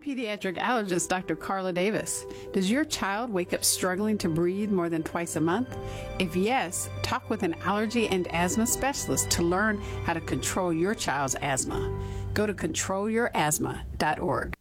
pediatric allergist Dr. Carla Davis. Does your child wake up struggling to breathe more than twice a month? If yes, talk with an allergy and asthma specialist to learn how to control your child's asthma. Go to controlyourasthma.org.